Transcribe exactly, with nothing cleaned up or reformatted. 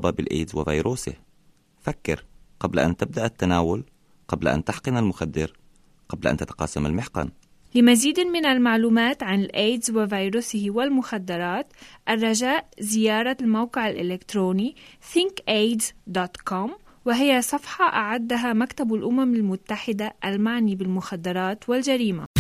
المصابة بالإيدز وفيروسه. فكر قبل أن تبدأ التناول، قبل أن تحقن المخدر، قبل أن تتقاسم المحقن. لمزيد من المعلومات عن الإيدز وفيروسه والمخدرات، الرجاء زيارة الموقع الإلكتروني think aids دوت كوم، وهي صفحة أعدها مكتب الأمم المتحدة المعني بالمخدرات والجريمة.